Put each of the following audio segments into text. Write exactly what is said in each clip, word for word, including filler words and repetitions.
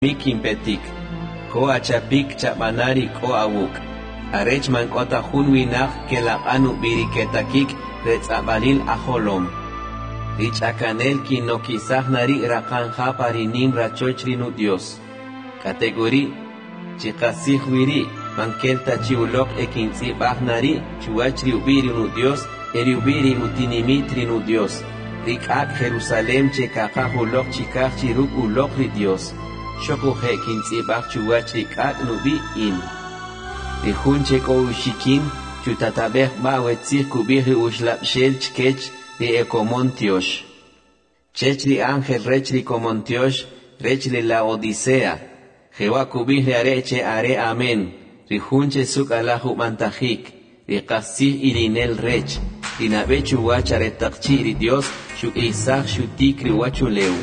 mikin petik, ko achapik chabanari ko awuk. Arech man kota hunwinak ke la anu biriketakik retzabalil aholom. Rich akanel ki no kisah nari rakanja parinim rachochri nu Dios. Kategori chikasih wiri mankelta chiulok ekinzi bahnari chuachri ubiri nu Dios eri ubiri utinimitri nu Dios. Rikak Jerusalem chekaka hulok chikak chiruk ulok ri Dios. Shoko he kinzi bach chuachri kak nubi in. Rihun cheko ushikin chutatabeh ba wetzih kubihi ushlap shel chkech ri ekomontiosh. Chechri ángel rechri komontiosh rechri la odisea. Jehová kubihi areche are amen. Rihun chesuk alahu mantajik. Rikasih irinel rech. Rinabe chuwach aretakchi ri Dios shu isach shu tikri wachuleu.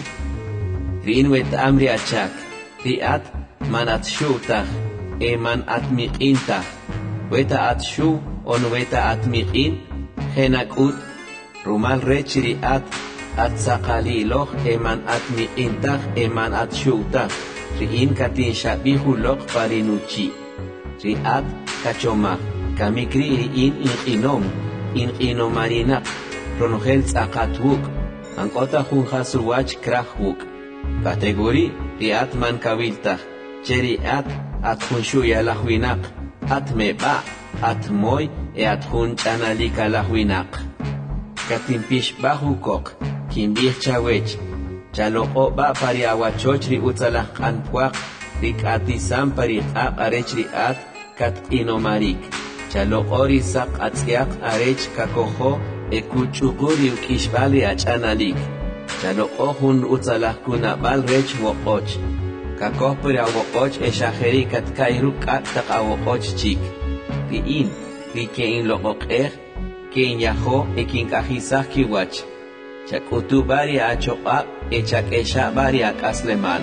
Rinwet amri achak. Riat manat shutach. Eman atmiqintach. Weta atshu on weta atmiqin. Henakut. Rumal rech riat atsaqaliloch eman atmiqintach eman atshutach. Riin katin shabihu lok parinuchi. Riat kachomach. Kamikri riin inqinom. Inqinomarinak. Pronogel tzaqatwuk. Ankota junjasuwach krahwuk. Kategori riat man kaviltach. Cheriat at junshuya lahwinak. At meba. At moy e at jun chanalika lahwinak. Katimpish bahukok. Kimbih chawech. Chaloko ba pari awachochri utzalah kanpuak. Rik atisam pari aq arech riat kat inomarik. Chalokori sak atziak arech kakoho ekuchuguri ukishbali achanalik. Chalokojun utzalah kunabal rech wokoch. Kakoh pari awokoch eshaheri kat kairu kat tak awokoch chik. Riin, rikein lokokeh, kein yaho ekin kahisah kiwach. Chak utubari achoqab echak eshabari akasleman.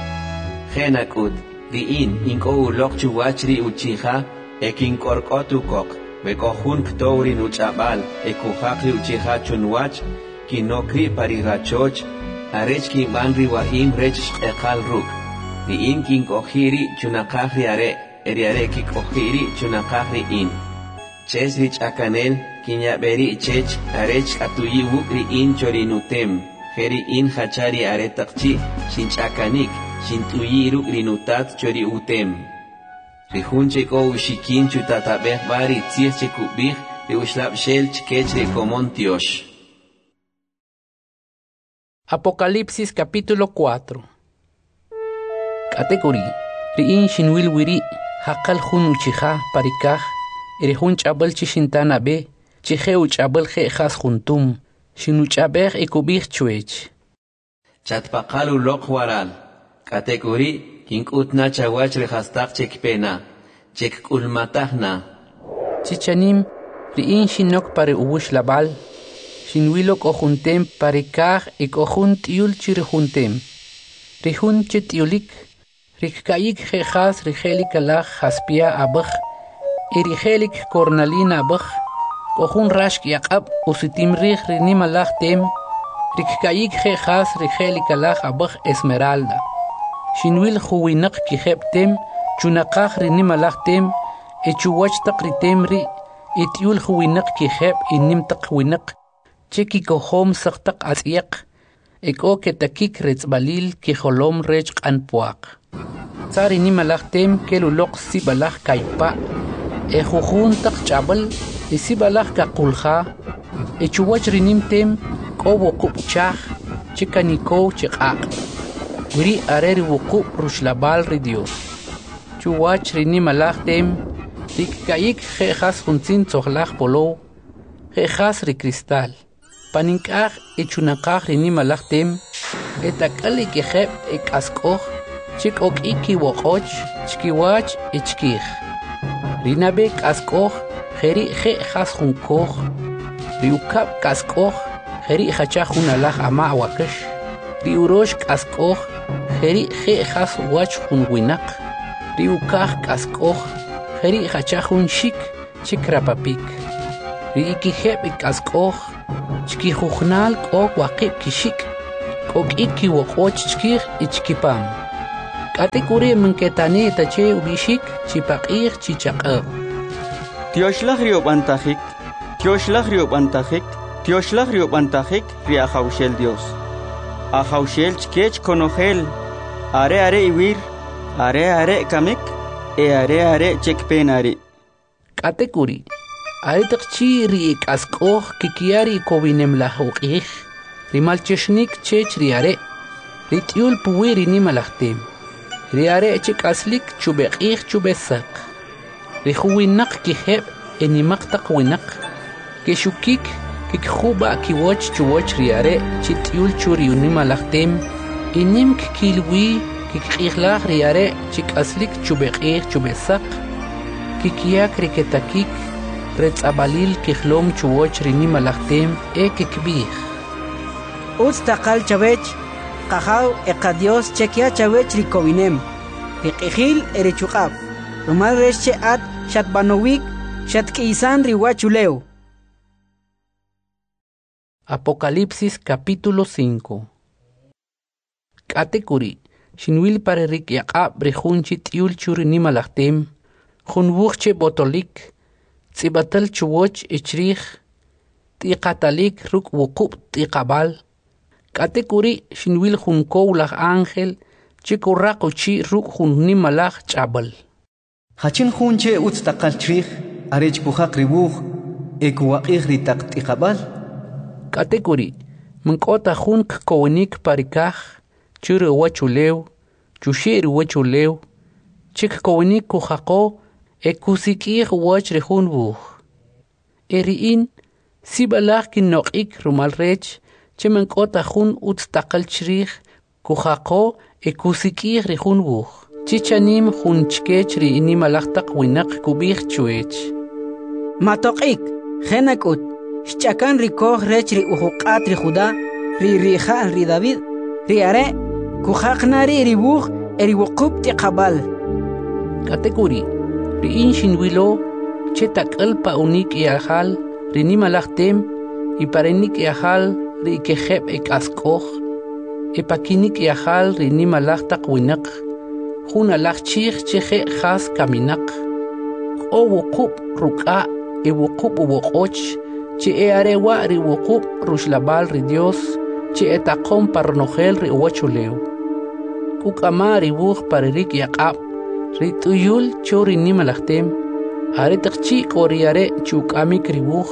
Genakut, riin inko ulok chuwachri uchiha ekin korkotukok. Bekohun ktourin uchabal ekuhakri uchiha chunwach kinokri parirachoch arech kin banri waim rech ekal ruk. Riin kin kohiri chunakahri are eriare ki kohiri chunakahri in. Ches rich akanel kinyaberi chech arech atuyi wukri in chorinutem. Heri in hachari aretakchi shinchakanik shintuyiru rinutat chori utem. Rihunche ko ushikin chutatabeh bari tzir chekubih ri ushlab shel chkech ri komontiosh. Apocalipsis capítulo cuatro. Categoría Riin shinwil wiri hakal hun uchiha parikah erihun chabal chishintana be chihe uchabal he khas juntum shinuchabeh ekubih chuech. Chatpaqalu lok waral. Categoría kinkutna chawach rehastak chekpena chek ulmatahna. Chichanim riin shinok pare ubush labal shinwilok ojuntem parikah ek ojunt yul chirjuntem. Rihun chetiulik Rikkaik khas rigelik alah haspia abach erigelik kornalina abach kohun rashk yaqab usitim rig rinim alah tem Rikkaik khas rigelik alah abach esmeralda Shinwil khuwinak kiheb tem chunaqah rinim alah tem echuwach taqritem ri etiul khuwinak kiheb inim taqwinak cheki kohom saqtaq asyaq eko ketakik retzbalil kiholom rech qanpuaq Tsari ni malaktem kelulok si balak kaipa. E jujun tak chabal e si balak kakulha. E chuwach rinim tem ko wokup chah chikaniko chikak. Wiri areri wokup rushlabal ri Dios. Chuwach rinim malaktem rikkaik jejas junzin tzohlach polo. Jejas ri cristal. Paninkach e chunakach rinim malaktem etakali kejeb e kaskoch. Chik ok iki wokoch, chkiwach ichkich. Rinabe kaskoch, heri he has hunkoch. Riukap kaskoch, heri hachahun alah ama wakesh. Riurosh kaskoch, heri he has wach hun winak. Riukach kaskoch, heri hachahun shik, chikrapapik. Riikiheb kaskoch, chkihuchnal ok wakip kishik. Ok iki wokoch chkich ichkipam. Katekuri manketani tache ubishik chipaqir chichaqab. Tioshlag bantajik, Tioshlag bantajik, Tioshlag bantajik ria haushel Dios. A haushel chkech konogel, are are iwir, are are kamik, e are are chekpenari. Katekuri, are takchi ri kaskoh kikiari kovinem la hauqih, rimalcheshnik chech riare, ritiul puwiri ni malachtim. Riare chik aslik chubeqih chubesak. Rihuwinak kiheb enimak takwinak. Kishukik kikhuba kiwoch chuwoch riare chitiul churi unimalachtim. Inim kikilwi kikihlah riare chik aslik chubeqih chubesak. Kikiak riketakik retzabalil kihlom chuwoch rinimalachtim e kikbih. Ustakal chavech. Kahaw ekadios chekia chawech rikovinem. Riqihil erechuqab. Rumal resche at shatbanowik shatkisan riwachuleu. Apocalipsis capítulo cinco. Katekuri, shinwil pare rikyaqab rihunchi tiul churini malachtim, junwuchche botolik, tsibatal chuwoch ichrich, tiqatalik ruk wukub tiqabal, Katekuri shinwil junkow lach ángel chikurraqo chi ruk junni malach chabal. Hachin junche utstakal trich arech kuhak ribuj ekuwaqih ritak tiqabal. Katekuri mankota junk kowenik parikaj churu wachulew chushir wachulew chik kowenik kuhaqo ekusikih wach rejun buj. Eriin sibalach kinoqik rumal rech Chemen kota jun utstakal chrich kuhaqo ekusikih rejun buj. Chichanim jun chkech ri inimalachtak winak kubih chuech. Matoqik, genakut, shchakan rikoh rech ri uhuqat ri Judá, ri rija ri David, ri are, kuhaqnari ri buj eri wukub tiqabal. Katekuri, ri inshin wilo, chetak alpa unik iahal, ri nimalachtem, y parenik iahal, ri keheb ek askoh, epakinik yahal ri ni malachtak winak, jun alach chich cheche khas kaminak, o wukub ruka e wukub uwokoch, che e arewa ri wukub rushlabal ri Dios, che etakom parnogel ri uwachuleu. Kukama ri buj parerik yakab, ri tuyul chori ni malachtem, are takchi koriare chukamik ri buj,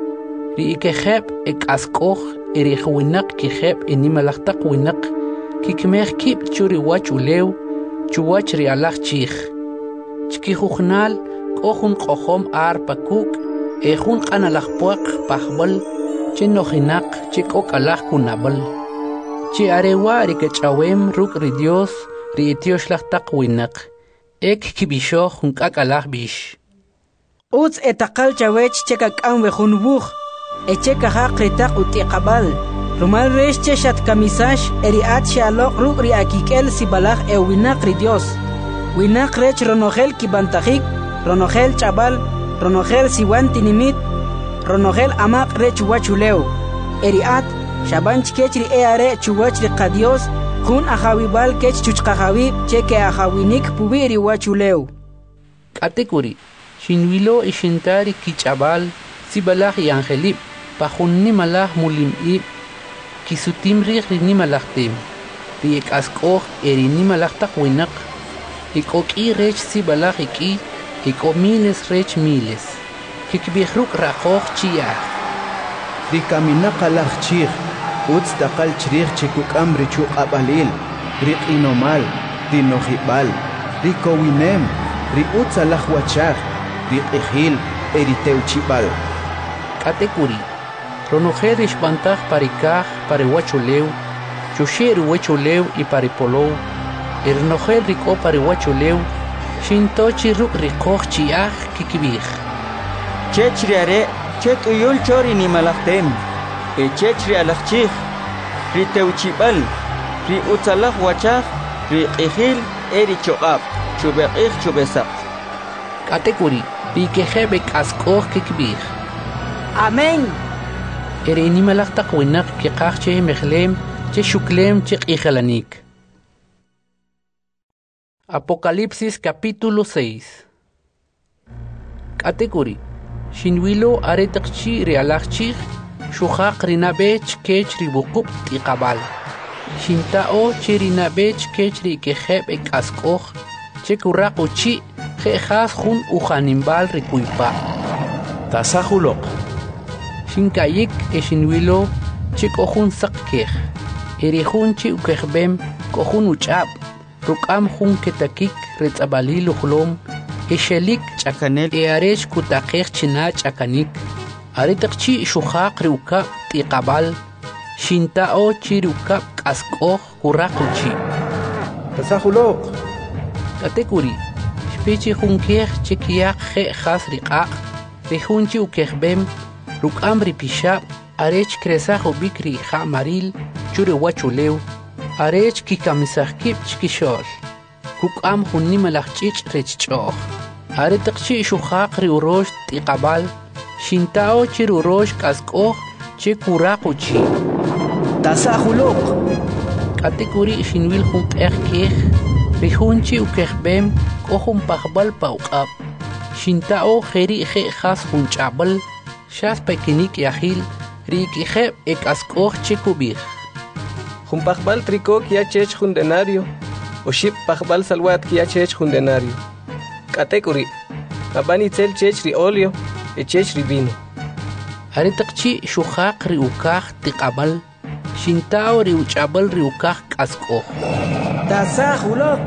ri ikeheb ek askoh, eri winak kiheb inimalachtak winak kikmeh kib churi wachulew chuwach ri alach chich chkijugnal kohun kohom ar pakuk ejun qanalach puak pahbal chenojinak chikok alach kunabal chi arewa ri kechawem ruk ri Dios ri etioslachtak winak ek kibisho junkak alach bish Uts etakal chawech chekak anwe junbuj Echeka haqritak utiqabal. Rumal resche shat kamisash eriat shalok ruk ri akikel sibalach e winak ri Dios. Winak rech ronogel kibantajik, ronogel chabal, ronogel siwanti nimit, ronogel amak rech wachuleu. Eriat shabanch kech ri eare chuwach ri qadios, jun ahawibal kech chuchqahawi cheke ahawinik pubiri wachuleu. Katekuri, shinwilo ishintari kichabal, sibalach y angelip, pajunni malach mulim'i, kisutim rich rini malachtim, ri ek askoh erini malachtak winak, ikoki rech sibalach iki, iko miles rech miles, kikbihruk rakoh chiyah. Ri kaminak alach chich, utstakal chrich chikukam ri chuqabalil, ri inomal, ri nojibal, ri kowinem, ri utsalach wachach, ri ihil, eriteu chibal. Katekuri, ronojer ishbantach parikaj parewachulew, chusher wachulew y paripolow, ernojer riko parewachulew, shintochi ruk rikoch chiach kikibij. Chechri are, chek uyul chori ni malachtem, e chechri alachchich, ri teuchibal, ri utzalach wachach, ri ihil eri choqab, chubeqich chubesak. Katekuri, ri kejebek askoh kikibij. Amén. Erini malachtak winak kikach che mechlem che shuklem che ikhalanik. Apocalipsis capítulo seis. Category. Shinwilo aretakchi realachchi, shuhaq rinabech kech ribukup tiqabal. Shintao chirinabech kech rikeheb ek askoh, chekurakuchi, jejas hun uhanimbal rikuipa. Tasahulok. Shinkayik e shinwilo chikohun sakkeh. Erihun chi ukehbem kohun uchab. Rukam hun ketakik retzabalil uhlom. Eshelik Chakanel. e arech kutakeh china chakanik. Aretakchi shuhaq riuka tiqabal. Shintao chiruka kaskoh kurakuchi. Tasahulok. Katekuri. Spichi hunkeh chikiak je has riqaq. Rihunchi ukehbem. Rukam ripishab. Arech kresah ubikri ha maril. Chure wachulew. Arech ki kamisahkib chkishol. Kukam hunni malachchich rechchoh. Aretakchi shuhaq riurosh tiqabal. Shintao chirurosh kaskoh chikurakuchi. Tasahulok. Katekuri shinwil hun keh rihunchi ukehbem kohun pahbal pauqab. Shintao kheri khe khas hun chabal. Shas pekinik yahil rikiheb ek askoh chikubih. Jumpajbal tricó que ha chech un denario, o ship pajbal salwat que ha chech un denario. Category, abani tel chech ri olio, e chech ri vino. Aretakchi shuhaq riukah tiqabal, shintao riuchabal riukah kaskoh. Tasahulok.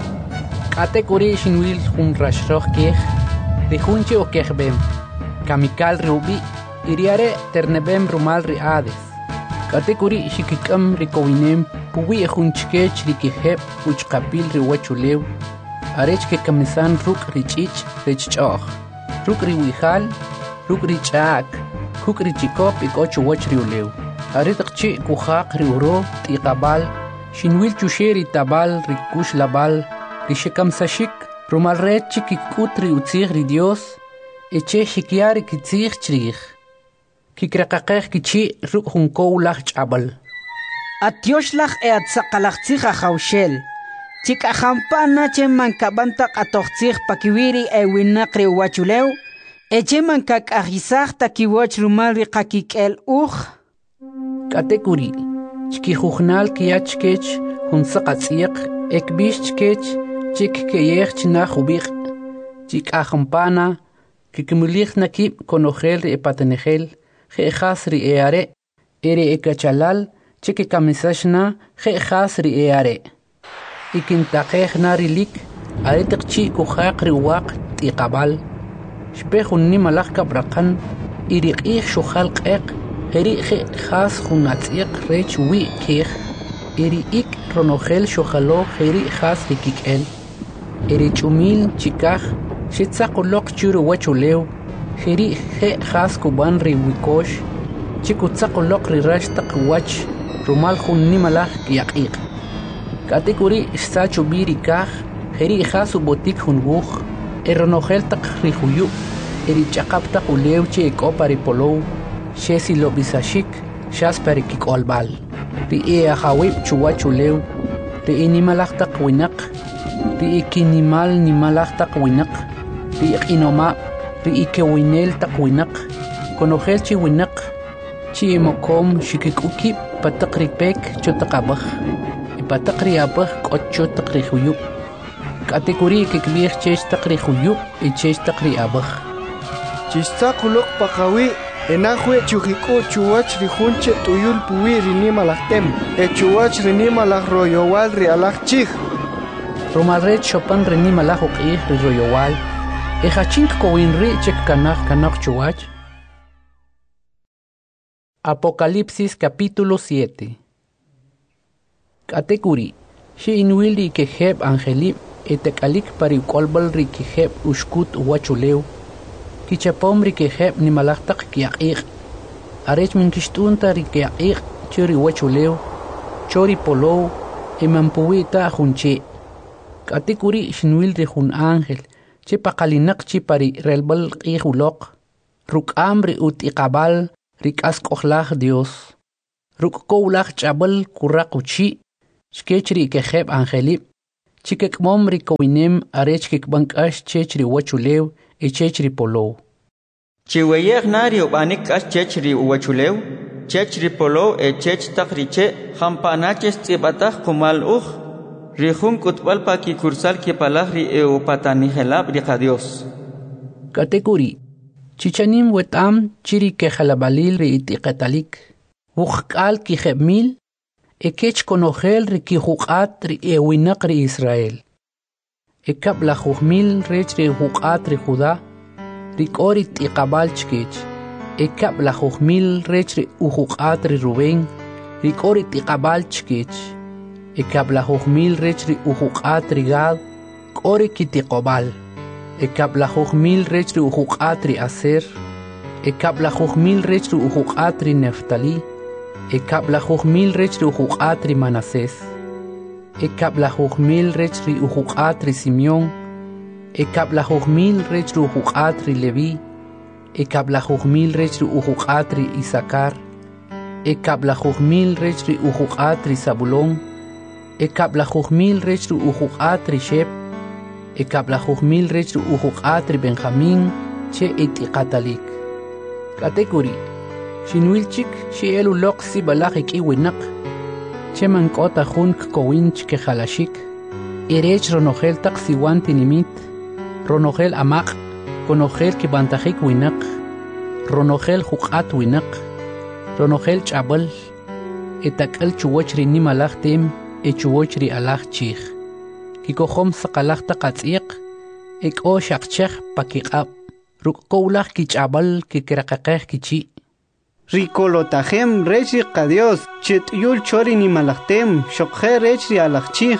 Category shinwil hun rashroh keh, rihunchi o kehbem. Kamikal riubi, iriare ternebem rumal riades. Category shikikam rikowinem puwi ehunchkech rikiheb uchkapil riwachulew. Arech ke kamisan ruk richich richchoh. Ruk riwihal, ruk richak, kuk richikop ikochu wach riulew. Aretakchi kuhaq riuro tiqabal, shinwil chusheri tabal rikush labal, rishikam sashik, rumal red chikikut riutzig ridios, eche shikiari kitzig chrich. Kikrakakeh kichi ruk hunko lach chabal. Atioslach e atzaqalachtzig ajawshel. Chik ajampana che mankabantak atochtzig pakiwiri e winakri wachulew. Eche mankak ajisach takiwach rumal riqakik el uj. Katekuri. Chki hujnal kiachkech hunsaqatsiq ekbish chkech chik keyech chinach ubik. Chik ajampana kikmulich nakib konogel ri epatenegel. Jejas ri eare, ere ekachalal, cheke kamisashna, jejas ri eare. Ikintakeh narilik, aretakchi kuhaq riwaq tiqabal. Shpehun ni malak kabrakan, iriqih shuhal qeq, eri jejas hunatsiq rech wi keh, eri ik ronogel shuhalo eri jas rikikel. Eri chumil chikaj, shitzakulok churu wachulew. Heri he has kuban ri wikosh, chikutzaqolok ri rashtaq wach, rumal hunni malach yaqiq. Katekuri sachu biri kaj, heri has ubotik hunbuj, eronogel taq ri huyu, eri chaqaptaq ulewche ekopari polow, shesi lobisashik, shaspari kikolbal. Ri e ahawib chuwachulew, ri inimalach taq winak, ri ikinimal nimalach taq winak, ri iqinoma ri ikewinel taqwinak, konogel chi winak, chi mokom shikikuki patakri pek chotaqabaj, ipatakri abaj kocho takri huyub. Katekuri kikbih chech takri huyub y chech takri abaj. Chistakulok pakawi, enahwe chuhiku chuwach rihunche tuyul puwi rinimalahtem, e chuwach rinimalah royowal rialach chih. Romalret chopan rinimalah uqih ri royowal. Ejachink kowinri chek kanach kanach chuwach. Apocalipsis capítulo siete. Katekuri. Shi inwil ri keheb angelip etekalik pari kolbal ri keheb ushkut wachulew. Kichapom ri keheb ni malaktak kiaqiq. Arech min kishtunta ri kiaqiq churi wachulew. Chori polow emampuwita junche. Katekuri shinwil ri jun ángel. Che paqalinak chi pari relbal qihulok. Ruk amri ut iqabal rik askohlach Dios. Ruk koulach chabal kurraquchi. Shkechri keheb angelip. chikekmom rikowinem arech kikbankash chechri wachulew e chechri polow. Chiweyek nario banik as chechri wachulew, chechri polow e chech takriche, hampanaches tibatach kumal uj, rihun kutbal paki kursal ki palahri e upatani helab rikadios. Kategori chichanim wetam chiri ke halabalil ri itiqatalik, wukhkal ki khemil, ekech konogel ri ki huqat ri e winak ri Israel. Ekab la huqmil rech ri huqat ri Judá, ri kori tiqabal chkech. Ekab la huqmil rech ri uhuqat ri Rubén, ri kori tiqabal chkech. Ekab la huqmil rech ri uhuqat ri Gad, kori ki tiqobal. Ekab la huqmil rech ri uhuqat ri Aser. Ekab la huqmil rech ri uhuqat ri Neftali. Ekab la huqmil rech ri uhuqat ri Manases. Ekab la huqmil rech ri uhuqat ri Simeón. Ekab la huqmil rech ri uhuqat ri Levi. Ekab la huqmil rech ri uhuqat ri Isakar. Ekab la huqmil rech ri uhuqat ri Zabulón. Ekab la huqmil rech ri uhuqat ri Shep. Ekab la huqmil rech ri uhuqat ri Benjamín che itiqatalik. Kategori Shinwilchik shi elu loq si balak i winak. Che mankota jun kowinch ke halashik. Irech ronogel tak siwan tinimit. Ronogel amak. Konogel ki bantajik winak. Ronogel huqat winak. Ronogel chabal. Etakal chuwach ri nimalak tim. E chuwach ri alak chich. Kikohom sakalak takatsiq. Ek o shakchech pakiqab. Ruk kowlak ki chabal ki kirakakeh ki chi. Ricolotajem rechi qadios chit yul chori ni malaktem shokhe rechi alakchich.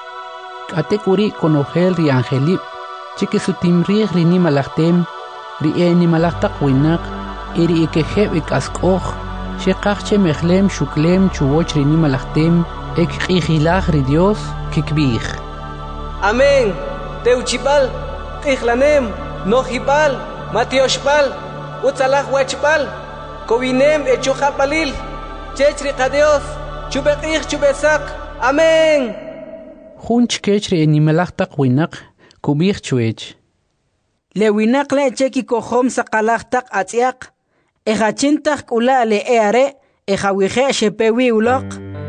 Kategori konogel ri angelip chike sutimri ri ni malaktem ri e ni malaktak winak iri ikeheb ikaskoj shekach che mechlem shuklem chuwoch ri ni malaktem ek qihilach ri Dios kikbih. Amén. Teuchipal, qihlanem, nohipal, matioshpal, utzalach wachpal. Kowinem echuja palil, chechri qadios, chubeqih chubesak, amén. Junch kechri enimelachtak winak, kubich chuech. Le winak le cheki kohom sakalachtak atiak, ejachintak ula le eare, ejawihe shepewi ulok.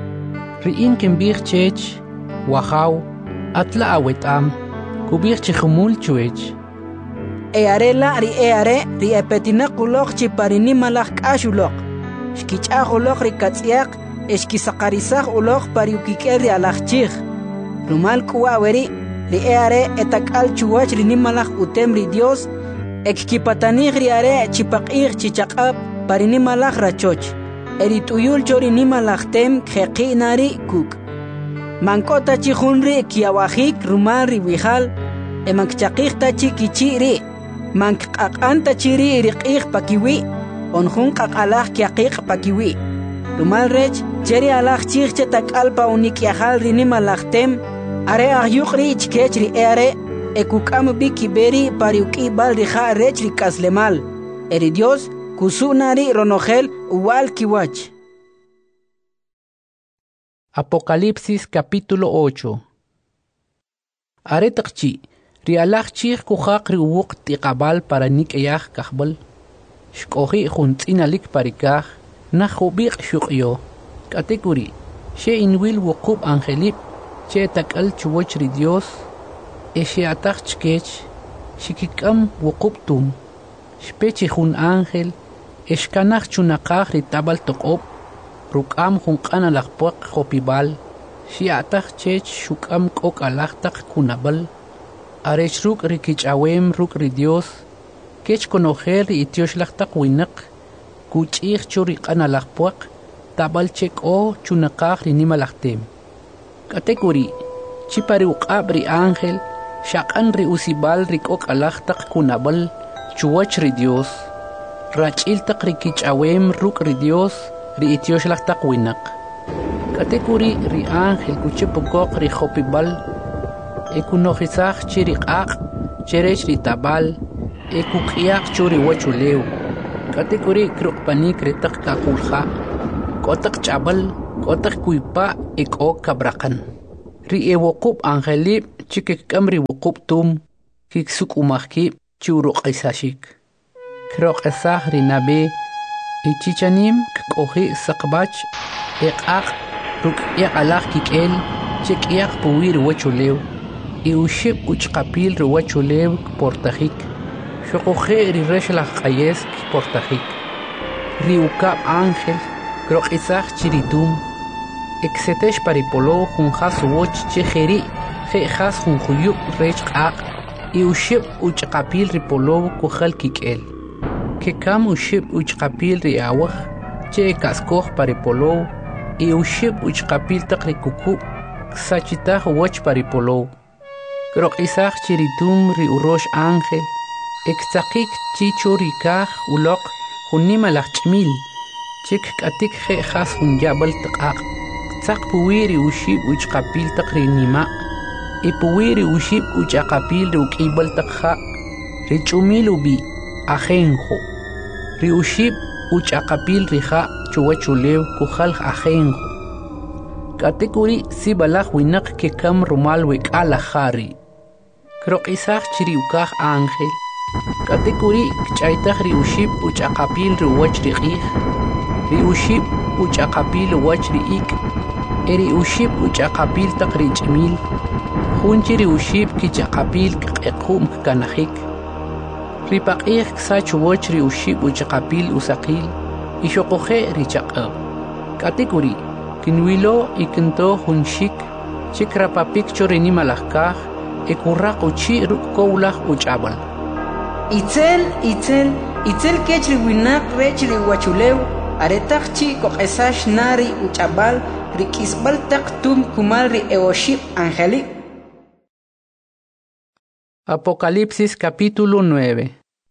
Riin kimbich chech, wahaw, atla awetam, kubich chihumul chuech. Earela ri eare ri epetinak ulok chiparini malak ashulok. Shkichah ulok ri katsiak, eshkisakarisach ulok pariukiker ri alachchich. Rumal kuaweri ri eare etakal chuwach ri nimalak utem ri Dios, ekkipatanich ri are chipakir chichakab parini malak rachoch. Erituyul chori nimalak tem kheqi nari kuk. Mankota chihunri kiawahik rumal ri wihal, emakchakich tachi kichiri. Man kakanta chiri riqih pakiwi, onjun kakalach kiaqih pakiwi. Rumal rech, cheri alach chirche takalpa unikiahal rinimalachtem, are ahyukri ichkechri ere, ekukam bikiberi pariuki bal rija rech rikaslemal. Eri Dios, kusunari ronogel uwal kiwach. Apocalipsis capítulo ocho. Are takchi. Rialach chich kuhak ri uwuk tiqabal para nik eyah kahbal. Shkohi juntinalik parikah, nahubiq shukyo. Kategori, she inwil wukub angelip, che takal chuwach ri Dios, e she atach chkech, shikikam wukub tum. Shpechi jun angel, eshkanach chunakah ri tabal tokob, rukam jun kanalakpuak hopibal, she atach chech shukam kok alachtak kunabal. Arech ruk rikich awem ruk ri Dios, kech konojer ri itioshlastak winak, kuchich churi kanalakpuak, tabal chek o chunakah ri nimalaktem. Kategori, chipari ukab ri angel, shakan ri usibal ri kok alachtak kunabal, chuwach ri Dios, rachiltak rikich awem ruk ri Dios, ri itioshlastak winak. Kategori ri angel kuchipukok ri hopibal, ekunojisach chiriqaq cherech ritabal ekuqiaq churi wachulew kategori krukpanik retak kakulja kotak chabal kotak kuipa eko kabrakan ri e wokub angelib chike kamri wokub tum kik suk umakib churuk isashik krok esah ri nabe ichichanim kohi sakbach eqaq ruk yaqalaq kikel chik yaq puwir wachulew i ushib uchqapil ri wachulew portajik shoqoje ri reshlaq qayes portajik ri ukab ángel krok isah chiritum exetesh paripolo jun has woch chejeri je has jun khuyub rech qaq i ushib uchqapil ri polo kukhal kikel ke kam ushib uchqapil ri awaj che kaskoj paripolo i ushib uchqapil taqri kuku sachita woch paripolo krok isah chiritum ri urosh ángel extaqik chichori kaj uloq junima lachmil chik katik je has jun yabal taqaq Tzaq puwiri ushib uchqapil taqri nima i puwiri ushib uchaqapil ri uk'ibal taqja ri ch'umil ubi ajenjo ri ushib uchaqapil ri ja chuwachulew kujal ajenjo katekuri si balaj winaq ke kam rumal wek'ala jari kroq'isaj chiri ukaj ángel katekuri kch'aytaj ri ushib uchaqapil ri wach ri q'ij ri ushib uchaqapil wach ri ik' eri ushib uchaqapil taqri ch'imil junchi ri ushib kichaqapil kq'equm kanajik ri paq'ij ksach woch ri ushib uchaqapil usaqil ishoqoje ri chaq'ab katekuri kinwilo ikinto junshik chikrapapik chori nimalajkaj ekurraq uchi ruk'kowlaj uch'abal itzel itzel itzel kech ri winaq rech ri wachulew aretaq chi koq'esax nari uch'abal ri k'isb'al taq tum kumal ri eoshib angelik. Apocalipsis capítulo nueve.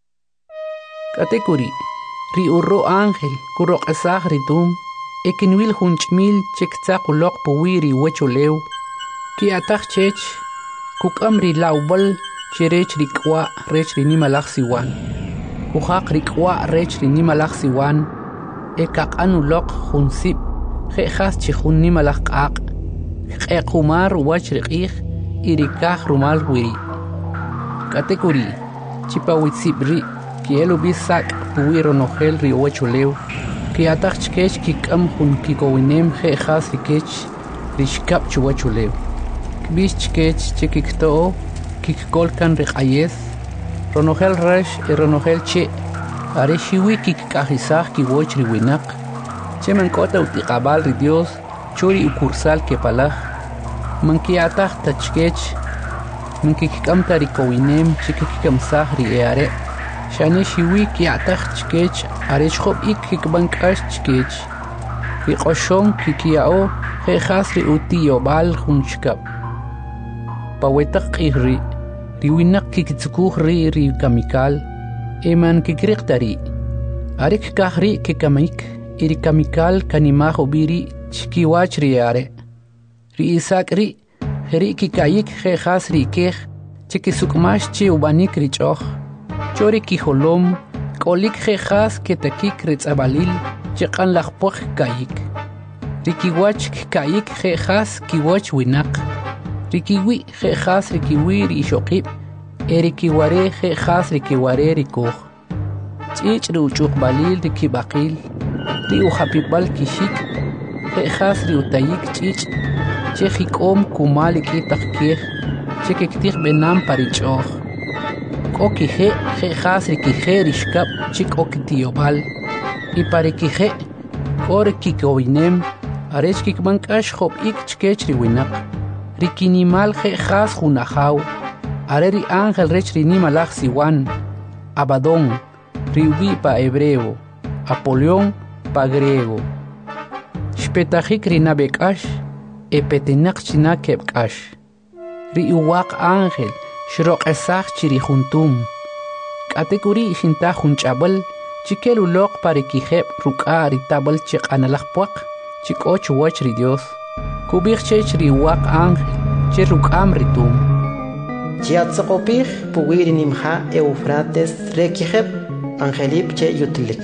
Katekuri ri urro ángel kuroq'esaj ri tum ekinwil junch'mil chiktzaq uloq puwi ri wechulew ki ataj chech kuk'am ri lawbal chirech ri k'wa' rech ri nimalaj siwan kujaq ri k'wa' rech ri nimalaj siwan ekaq'an uloq junsib jejas chi jun nimalaj q'aq q'equmar wach ri q'ij i ri kaj rumal wiri katekuri chipawitzib ri kielu bisak puwi ronojel ri wechulew ki ataj chkech kik'am jun kikowinem jejas ri kech ri xkab chuwachulew kbix chkech chikikto'o kikkolkan ri q'ayes ronojel rex i ronojel che are xiwi kikk'ajisaj kiwoch ri winaq che mank'ota utiqabal ri Dios chori ukursal kepalaj mankiataj tachkech mankikkamta ri kowinem chikikkamsaj ri eare xane xiwi kiataj chkech are xjob ik kikbank'ax chkech ri q'oxon kikia'o jejas ri utiyob'al jun xkab pawetaq q'ij ri ri winaq kiktzukuj ri ri kamikal eman kikriqtari are kikaj ri kikamik iri kamikal kanimaj ubiri chkiwach ri are ri isak ri jeri kikayik jejas ri kej chikisukmax chi ubanik ri ch'oj chori kijolom k'olik jejas ketakik ri tz'abalil chiq'an lajpoj kayik ri kiwach kayik jejas kiwoch winaq ri kiwi jejas ri kiwi ri ixoqib eri kiware jejas ri kiware ri koj ch'ich' ri uch'uqbalil ri kib'aqil ri ujapib'al kixik jejas ri utayik ch'ich' che jik'om kumal ik'itaq kej che kiktij b'enam pa ri ch'oj k'o kije jejas ri kije ri xkab chi k'o kitiyob'al i pa ri kije k'o ri kikowinem are xkikb'ank'ax job'ik chkech ri winaq ri kinimal jejas jun ajaw are ri ángel rech ri nimalaj siwan Abadón ri ubi pa hebreo Apolión pa griego xpetajik ri nabek'ax epetinaq china keb'k'ax ri uwaq ángel xroq'esaj chi ri juntum k'atekuri xintaj jun ch'ab'al chikel uloq pa ri kijeb' ruk'a ri tab'al chiq'analaj puaq chi k'o chuwach ri Dios kub'ij chech ri uwaq ángel che ruk'am ri tum chiatzoqopij puwi ri nimja Eufrates re kijeb' angelib che yutlik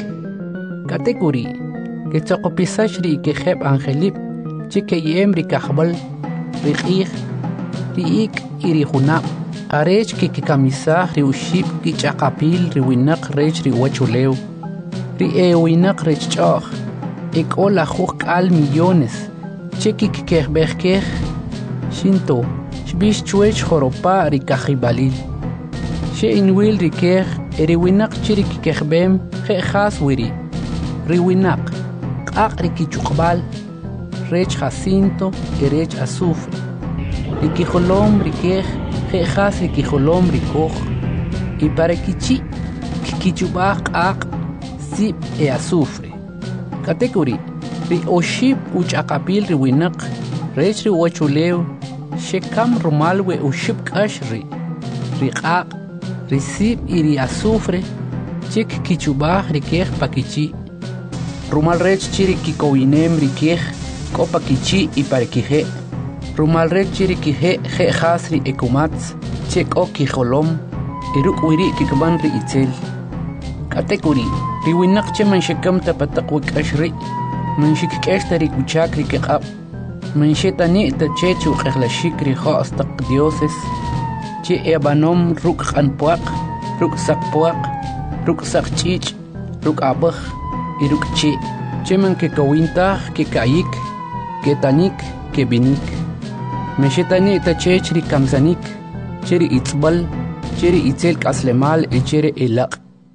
katekuri que tzoqopisax ri kijeb' angelib chi keyem ri kajb'al riq'ij, ri'ik y rijunab, arech que kikamisaj ri uxib kich'aqapil ri winaq rech ri wachulew, ri ewinaq rech ch'o'j, ek'o lajuj k'al millones, che kikikejbejkej, xinto, xbix chwech joropa ri kajibalil. Xe inwil ri kej, e ri winaq chi ri kikejbem, je'jas wiri, ri winaq, q'aq ri kichuqbal, rech jacinto y rech azufre. Ri kijolom ri kej, je'jas ri kijolom ri koj, y para kichi, kikichubaj q'aq, sib e azufre. Katekuri, ri oxib uch'aqapil ri winaq, rech ri wachulew, xekam rumal we uxib k'ax ri, ri q'aq, ri sib y ri azufre, chik kichubaj ri kej pakichi. Rumal rech chi ri kikowinem ri kej, ko pakichi y para kije. Rumal rech chi ri kije je'jas ri ekumatz, che ko kijolom, y ruk wiri kikban ri itzel. Katekuri, ri winaq che man xekam tapataq wik'ax ri, man xikk'exta ri kuchak ri kiq'ab, man xetani ta che chuq'ejlaxik ri jo's taq dioses, che ebanom ruk q'anpuaq, ruk saqpuaq, ruk saqch'ich', ruk abaj, y ruk che, che man kekawintaj, kekayik, ketanik, kebinik. Me xetani ta chech ri kamsanik, che ri itzbal, che ri itzel k'aslemal y che ri elaq.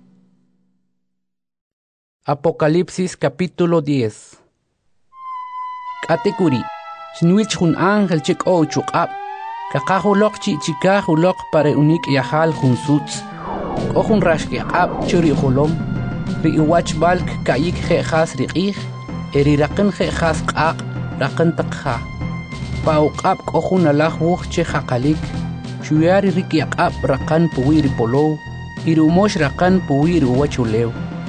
Apocalipsis capítulo diez. Katekuri, xinwich jun ángel che k'o chuq'ab, kakajulok chi chikajulok pare unik yahal jun sutz, k'o jun raxkiq'ab che ri jolom, ri iwach balk kayik je'jas ri q'ij, e ri raqin je'jas q'aq, raqin taqja. Pa uq'ab k'o jun alaj wuj che jaqalik, xuya ri rik yaq'ab raqan puwi ri polow, y ri umox raqan puwi ri wachulew.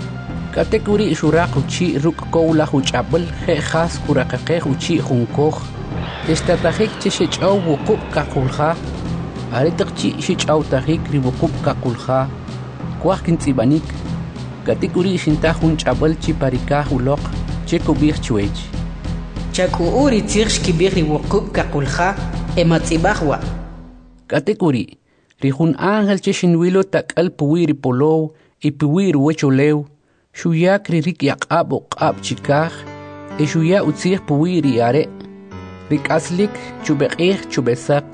Katekuri xuraq uchi ruk kow laj uch'ab'al je'jas kuraqeqej uchi jun koj, ixtatajik che xech'aw wuqub' kaqulja, are taq chi xech'awtajik ri wuqub' kaqulja, kwaj kintz'ibanik. Katekuri xintaj jun ch'ab'al chi parikaj uloq, che kubij chwech. Chak'u'u ri tzij xkib'ij ri wuqub' kaqulja, e matz'ibaj wa'. Katekuri, ri jun ángel che xinwilo tak'al puwi ri polow y puwi ri wachulew, xuyak ri rik yaq'ab uq'ab chikaj, e xuya utzij puwi ri are', ri k'aslik chubeq'ij chubesaq,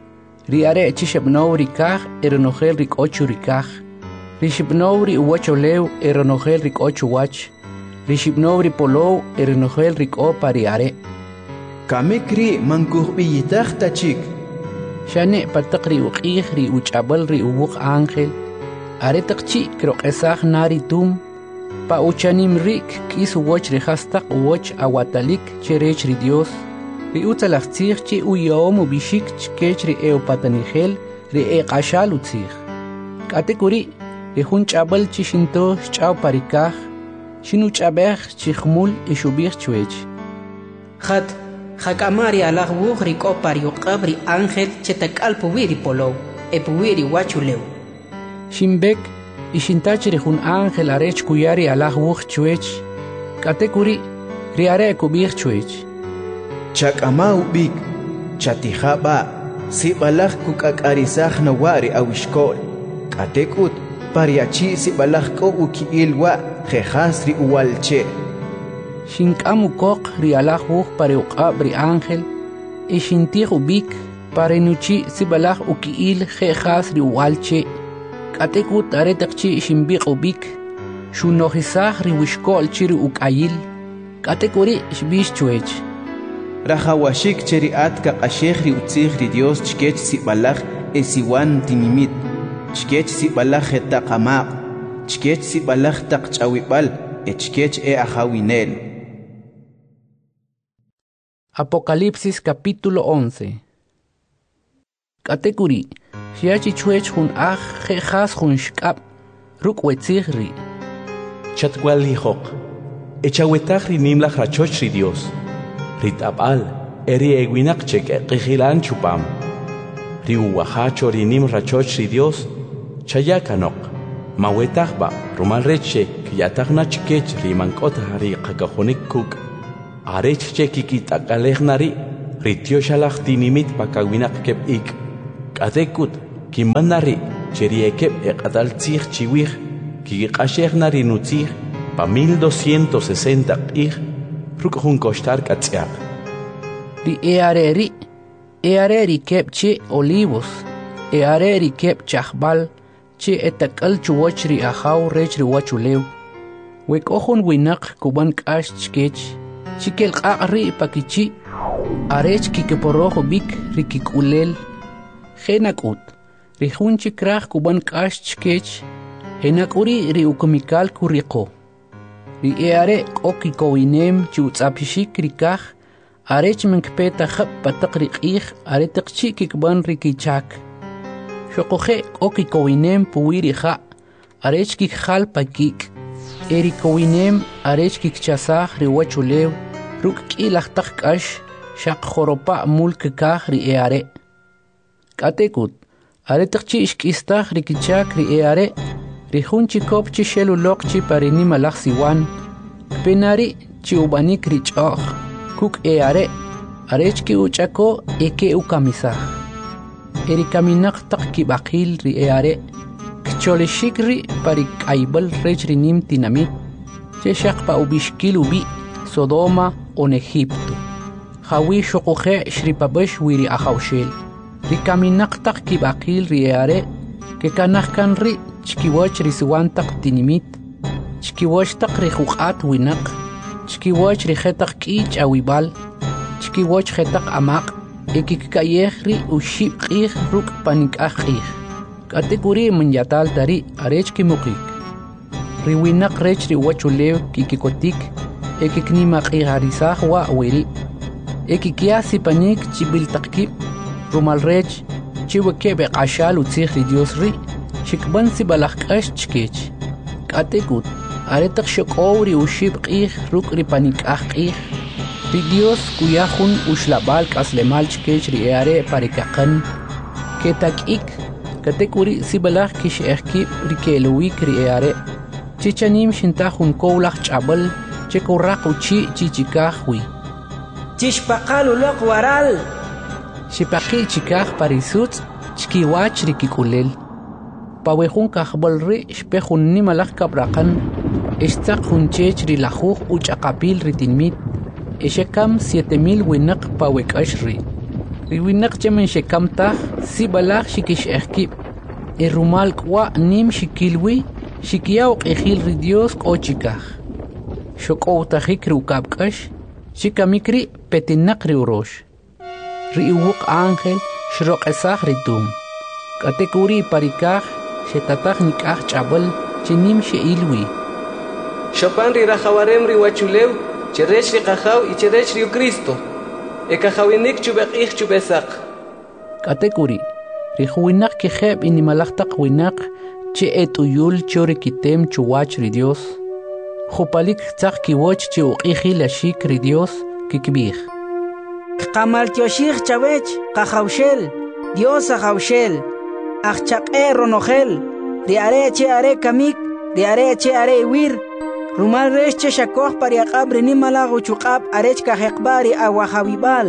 ri are' chi xeb'now ri kaj e renojel ri k'o chu ri kaj, ri xib'now ri uwachulew e renojel ri k'o chu wach, ri xib'now ri polow e renojel ri k'o pa ri are'. Kamik ri mankujb'iyitaj tachik. Xane' pataq ri uq'ij ri uch'ab'al ri uwuq ángel, are taq chi' kroq'esaj na ri tum, pa uchanim rik k'is uwoch ri jastaq uwoch awatalik che rech ri Dios, ri utzalaj tzij chi uyom ubixik chkech ri eopatanijel ri eq'axal utzij. Katekuri, ri jun ch'ab'al chi xinto xch'aw parikaj, xinuch'ab'ej chijmul y xub'ij chwech. Jat, jak'ama ri alaj wuj ri k'o par yuq'ab' ri ángel che tak'al puwi ri polow, e puwi ri wachulew. Xinb'ek y xintach ri jun ángel arech kuya ri alaj wuj chwech. Katekuri, ri are' kub'ij chwech. Chak'ama ub'ik, chatijab'a', sib'alaj kuk'ak'arisaj nawa' ri awixk'ol, k'atek'ut pariachi' sib'alaj k'o uki'il wa' je'jas ri uwalche'. Xink'am ukoq ri alaj wuj pare uq'ab' ri ángel, y xintij ub'ik pare nuchi' sib'alaj uki'il je'jas ri uwalche'. K'atek'ut are taq chi' xinb'iq' ub'ik, xunojisaj ri wixk'ol chi ri uk'ayil. K'atek'uri xb'ix chwech. Rajawaxik che ri at kaq'axej ri utzij ri Dios chkech sib'alaj e siwan tinimit, chkech sib'alaj e taq amaq, chkech sib'alaj taq ch'awib'al e chkech e ajawinel. Apocalipsis capítulo once. Katekuri, xiachi chwech jun aj je'jas jun xk'ab, ruk' wetzij ri. Chatwal hijoq, echawetaj ri nimlaj rachoch ri Dios, ri t'ab'al eri ewinaq chek'eqijilan chupam, ri uwajacho ri nim rachoch ri Dios, chayakanoq, mawetaj ba rumal reche kiyataj na chkech ri mank'otaj ri qakajonik kuk', arech che kikit'akalej nari ritioxalaj tinimit pakawinak kep ik k'atekut kimanari cheriekep eqatal tzij chiwij kiqashejnari nutzij pa mil doscientos sesenta q'ij ruk' jun koxtar k'atz'yaq ri eareri eareri kep che olivos eareri kep chajbal che etak'al chuwach ri ajaw rech ri wachulew wek'ojun winaq kuban k'ax chkech chikel q'aq ri pakichi arech kikeporoj bik ri kik'ulel jenak'ut ri jun chikraj kuban k'ax chkech jenak'uri ri ukumikal kuriqo ri eare k'o kikowinem chi utz'apixik ri kaj arech minkpeta jab pataq ri q'ij are tiqchi kikban ri kichak xoqoje k'o kikowinem puwi ri ja' arech kikjal pakik eri kowinem arech kikchasaj ri wachulew ruk' k'ilaj taq k'ax xaq joropa' mul kikaj ri eare k'atekut are tiqchi ixk'istaj ri kichak ri eare ri jun chikop chi xeluloq chi pari nimalaj siwan kpenari chi ubanik ri ch'oj kuk eare arech ki uch'ako eke ukamisaj eri kaminaq taq kib'aqil ri eare kcholexik ri pari k'ayb'al rech ri nim tinamit che xaq pa ubixkil ubi' Sodoma on Egipto jawi xoqoje xripabex wi ri ajawxel ri kaminaq taq kib'aqil ri eare ke kanaj kan ri chkiwach ri siwan taq tinimit chkiwach taq ri juq'at winaq chkiwach ri jetaq k'i ch'awib'al chkiwach jetaq amaq ekikka'yej ri uxib' q'ij ruk' panik'aj q'ij k'atekuri manyatal tari arech kimuqik ri winaq rech ri wachulew kikikotik ekiknimaq'ijarisaj wa' wiri ekikyaj sipanik chibil taq kib' rumal rech chiwekeb' eq'axal utzij ri Dios ri xikban sibalaj k'ax chkech k'atekut are taq xok'ow ri uxib' q'ij ruk' ri panik'aj q'ij ri Dios kuyaj jun uxlab'al k'aslemal chkech ri eare parikaqan ketak'ik katekuri sibalaj kix'ej kib' ri ke'luwik ri eare chichanim xintaj jun kowlaj ch'ab'al che kurraq uchi' chichikaj wi chixpaqal uloq waral xipaqi' chikaj parisutz' chkiwach ri kik'ulel pawe jun kajb'al ri xpe jun nimalaj kabraqan ixtzaq jun chech ri lajuj uch'aqapil ri tinmit exekam siete mil winaq pawe k'ax ri ri winaq chemen xekam taj sibalaj xikix'ej kib' e rumal k'wa' nim xikilwi xikyaw q'ijil ri Dios k'o chikaj xok'owtajik ri uk'ab' k'ax xikamik ri petinaq ri urox ri iwuq ángel xroq'esaj ri tum k'atekuri parikaj xetataj nik'aj ch'ab'al chi nim xe'ilwi xopan ri rajawarem ri wachulew cherech ri qajaw y cherech ri Cristo ekajawinik chub'eq'ij chub'esaq k'atekuri ri juwinaq kijeb' inimalaj taq winaq che et'uyul chori kitem chuwach ri Dios jupalik tzaq kiwoch chi uq'ijil axik ri Dios kikb'ij qamaltyoxij chawech qajawxel Dios ajawxel ajchaq'e ronojel ri are che are kamik ri are che are iwir rumal rech che xakoj pariaq'ab ri nimalaj uchuq'ab' arech kajeqb'a ri awajawib'al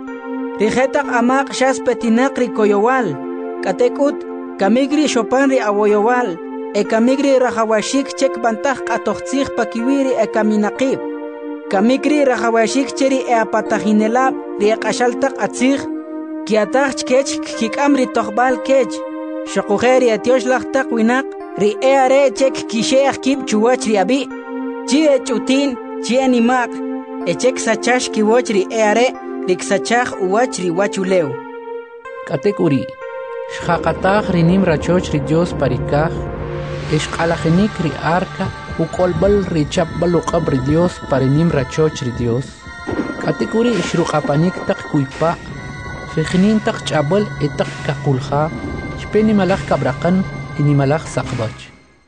ri jetaq amaq xas petinaq ri koyowal k'atek'ut kamik ri xopan ri awoyowal e kamik ri rajawashik chek bantaj q'atojtzij pakiwi ri ekaminaqib kamik ri rajawashik che ri eapatajinelab ri eq'axal taq atzij kiataj chkech kik'am ri tojb'al kech xoquje ri etioxlaj taq winaq ri e are chek kixe'aj kib' chuwach ri abi' chi e ch'utin chi e nimaq e chek sachax kiwoch ri e are ri ksachaj uwach ri wachulew k'atekuri xjaqataj ri nim rachoch ri Dios parikaj ixq'alajinik ri arca uk'olb'al ri chapb'al uq'ab' ri Dios pari nim rachoch ri Dios k'atekuri xruq'apanik taq kuypa' xijnin taq ch'ab'al e taq kaqulja xpe nimalaj kabraqan y nimalaj saqb'ach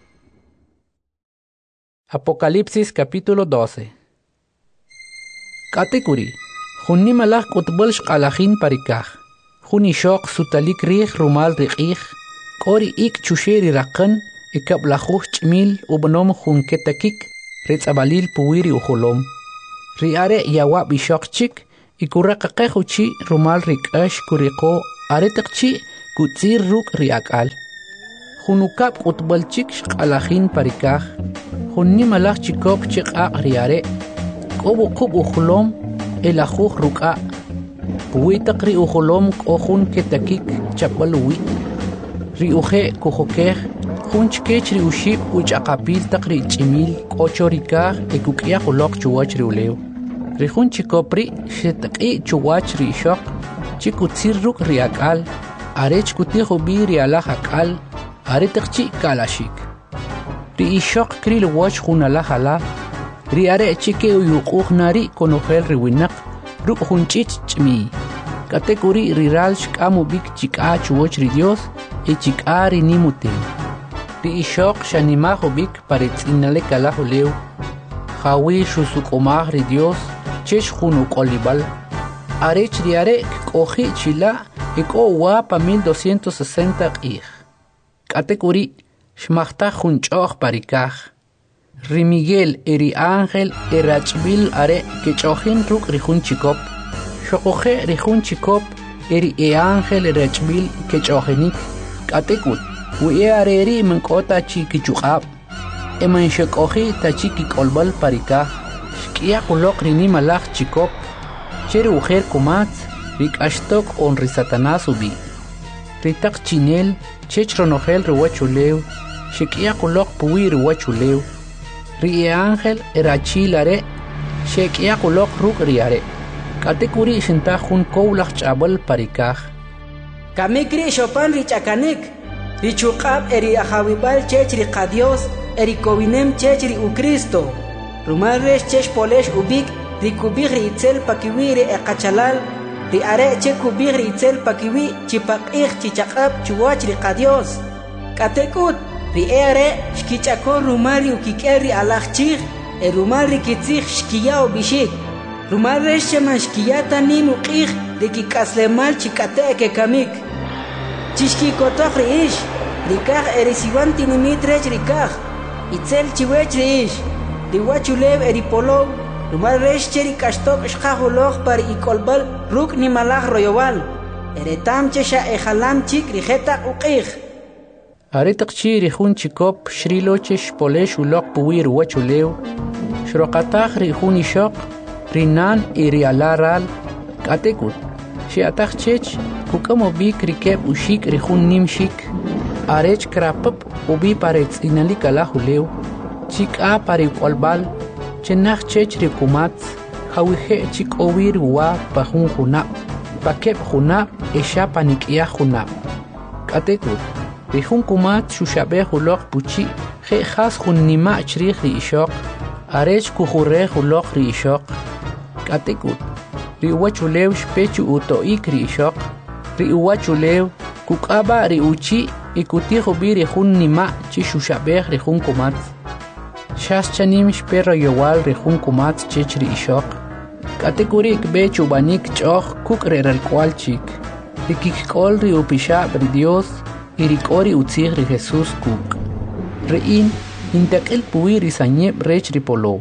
Apocalipsis capítulo doce k'atekuri jun nimalaj k'utb'al xq'alajin parikaj jun ixoq sutalik riij rumal ri q'ij k'o ri ik' chuxe' ri raqan e kab'lajuj ch'mil ub'anom jun ketakik ri tz'ab'alil puwi ri ujolom ri are' yawab' ixoq chik ikuraqaqej uchi rumal rik'ax kuriqo aretaqchi kutzir ruk riak'al junukab q'utbalchik xq'alajin parikaj junni malaj chikop chiq'aq riare k'ob uqub ujulom elajuj ruk'a puwitaq ri ujulom k'ojun ketakik chapb'al uwi' ri uje kujokej jun chkech ri uxib uch'aqapil taq ri ch'imil k'ocho rikaj ekuk'yaj uloq chuwach ri ulew ri jun chikop ri xetaq'i chuwach ri ixoq chikutzir ruk' ri ak'al are chkutij ubi ri alaj ak'al are taqchi kalaxik ri ixoq kri luwach jun alaj ala ri are chike uyuq'uj nari konojel ri winaq ruk' jun ch'ich ch'miy k'atek'uri ri ral xk'am ubik chik'a chuwach ri Dios e chik'a ri nimutem ri ixoq xanimaj ubik pare tz'inalek alaj ulew jawi xusuk'omaj ri Dios chex jun uk'olib'al arech ri are k'oji' chila' ek'o wa pa mil doscientos sesenta q'ij k'atek'uri xmajtaj jun ch'oj parikaj ri Miguel e ri Ángel e rach'b'il are kech'ojin ruk' ri jun chikop xoqoje' ri jun chikop e ri e Ángel e rach'b'il kech'ojinik k'atek'ut wi e are ri mink'ota chi kichuq'ab' e manxek'oji' tachi kik'olb'al parikaj xk'iyaq uloq ri nimalaj chikop che ri ujer kumatz ri k'axtok on ri Satanás ubi' ri taq chinel chech ronojel ri wach ulew xek'iyaq uloq puwi ri wach ulew ri e Ángel e rachil are xek'iyaq uloq ruk' ri are k'atek'uri xintaj jun kow laj ch'ab'al parikaj kamik ri xopan ri ch'akanik ri chuq'ab' e ri ajawib'al chech ri qa Dios e ri kowinem chech ri uCristo rumal rex chex polex ubik ri kubij ri itzel pakiwi ri eqachalal ri are che kubij ri itzel pakiwi chipaq'ij chichaq'ab' chuwach ri qa Dios k'atek'ut ri e are xkich'akon rumal ri ukik'el ri alaj chij e rumal ri kitzij xkiya ubixik rumal rex xeman xkiyata nim uq'ij ri kik'aslemal chik'ate' kekamik chixkikotoj ri ix ri kaj e ri siwan tinimit rech ri kaj itzel chiwech ri ix ri wach ulew e ri polow rumal rex che ri k'axtok xqaj uloj pa ri ik'olb'al ruk' nimalaj royowal e retam che xa e jalam chik ri jetaq uq'ij are taqchi ri jun chikop xrilo che xpolex uloq puwi ri wach ulew xroqataj ri jun ixoq ri nan e ri ala ral k'atek'ut xi'ataj chech kuk'am ubik ri keb' uxik ri jun nim xik arech krapab' ubi pare tz'inalik alaj ulew chik'a pare uk'olb'al chenaj chech ri kumatz jawije' chik'owi ri wa pa jun junab' pa keb' junab' e xa pa nik'yaj junab' k'atek'ut ri jun kumatz xuxab'ej uloq puchi' je' jas jun nima' chriij ri ixoq arech kujurrej uloq ri ixoq k'atek'ut ri uwach ulew xpe chu uto'ik ri ixoq ri uwach ulew kuk'aba' ri uchi' y kutij ubi ri jun nima' chi xuxab'ej ri jun kumatz xas chanim xpe royowal ri jun kumatz chech ri ixoq k'atek'uri kb'e chub'anik ch'oj kuk' re ralk'wal chik ri kik'ol ri upixab' ri Dios y ri k'o ri utzij ri Jesús kuk' ri'in intak'il puwi ri sanyeb' rech ri polow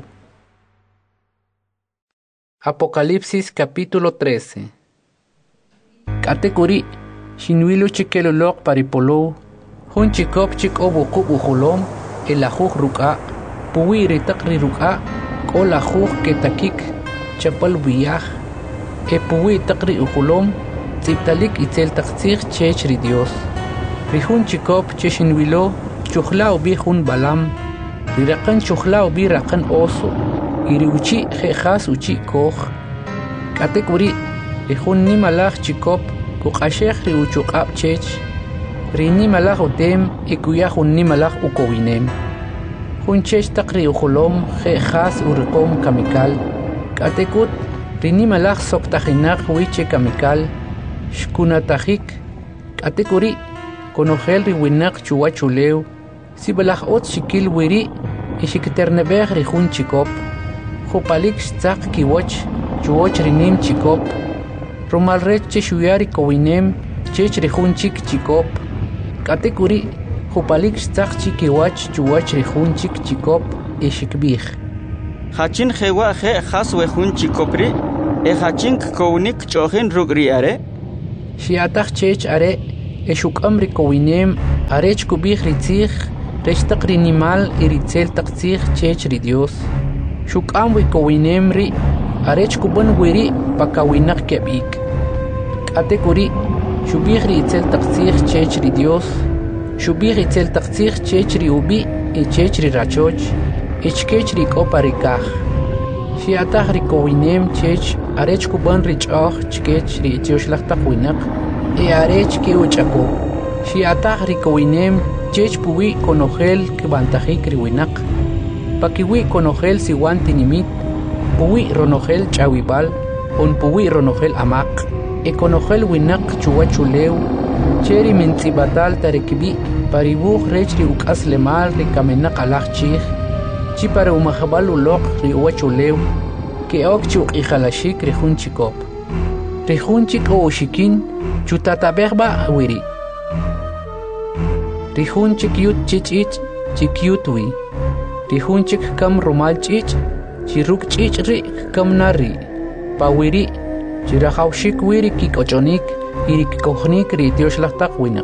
Apocalipsis capítulo trece k'atek'uri xinwilu chikel uloq pa ri polow jun chikop chik'ob' uqub' ujulom e lajuj ruk'a puwi ri taq ri ruk'a k'o lajuj ketakik chapal wiyaj e puwi taq ri ujulom tz'ibtalik itzel taq tzij chech ri Dios ri jun chikop che xinwilo chujla ubi jun balam ri raqan chujla ubi raqan oso y ri uchi' je' jas uchi' koj k'atek'uri ri jun nimalaj chikop kuq'axej ri uchuq'ab' chech ri nimalaj utem y kuyaj jun nimalaj ukowinem jun chech taq ri ujulom je' jas uriqom kamikal k'atek'ut ri nimalaj soktajinaq wiche kamikal xkunatajik k'atek'uri konojel ri winaq chuwach ulew sib'laj otz xikil wiri' y xikiterneb'ej ri jun chikop jupalik xtzaq kiwoch chuwoch ri nim chikop rumal rech che xuya ri kowinem chech ri jun chik chikop k'atek'uri jupalik xtzaq chi kiwach chuwach ri jun chik chikop y xikb'ij Hachin jewa je jas we jun chikop ri Ejachink kounik chohin rugri are? Shiatach chech are eshukam rikowinem arech kubich ritzich rech taqrinimal iritzel taqtzich chech ri Dios. Shukam wikowinem ri arech kuban wiri pakawinak kebik. Kate kuri shubich ritzel taqtzich chech ri Dios. Shubich ritzel taqtzich chech ri ubi e chech ri rachoch. Echkech ri koparikach. Shiatach rikowinem chech arech kuban richoch chkech ri tioshlachtaq winak e arech ke uchako. Shiatach rikowinem chech puwi konogel kibantajik ri winak. Pakiwi konogel siwan tinimit, puwi ronogel chawibal, on puwi ronogel amak. E konogel winak chuwachulew, cheri mentzibatal tarekibi, paribuj rech ri ukas lemal ri kamenak alach chich. Chi para umajabal ulok ri uwachulew, ke ok chuk ijalashik ri jun chikop. Ri jun chik o ushikin, chutatabegba wiri. Ri jun chik yut chichich, chik yutwi. Ri jun chik kam rumal chich, chiruk chich ri kam nari. Pa wiri, chirajawshik wiri kikochonik, iri kikochnik ri tioshlachtak winak.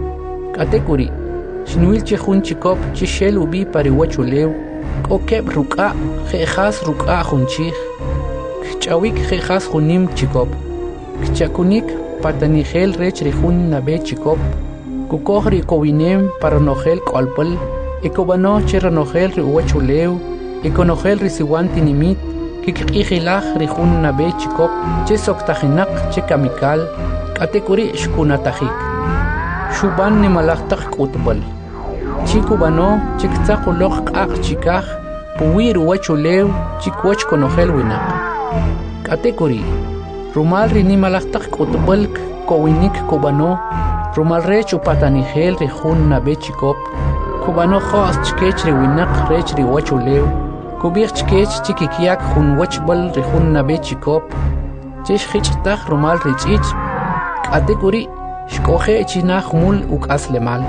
Katekuri, shinwil chi jun chikop chishel ubi pari uwachulew, kokeb ruka, jejas ruka junchich, kchawik jejas junim chikop, kchakunik patanigel rech rijun nabe chikop, kukoh ri kowinem paranogel kolpel, ekobano cheranogel ri uwachulew, ekonogel ri siwan tinimit, kikikijilaj rijun nabe chikop, che soktajinak che kamikal, katekuri shkunatajik. Shuban nimalachtak kutbal. Chikubano, chikzakulok ak chikaj, puwir uwachulew, chikwach konogel winak. Katekuri, rumal rinimalachtak kutbalk, kowinik kubano, rumal rech upatanigel rijun nabe chikop, kubano khos chkech ri winak rech ri uwachulew, kubich chkech chikikiak jun wachbal rijun nabe chikop, chesh chichtaj rumal richich, katekuri, shkoje chinaj mul ukas lemal.